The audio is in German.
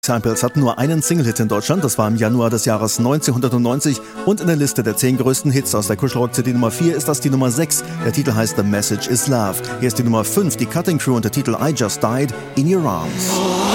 Samples hatten nur einen Single-Hit in Deutschland, das war im Januar des Jahres 1990 und in der Liste der 10 größten Hits aus der Kuschelrock-CD Nummer 4 ist das die Nummer 6. Der Titel heißt The Message is Love. Hier ist die Nummer 5, die Cutting Crew und der Titel I Just Died in Your Arms.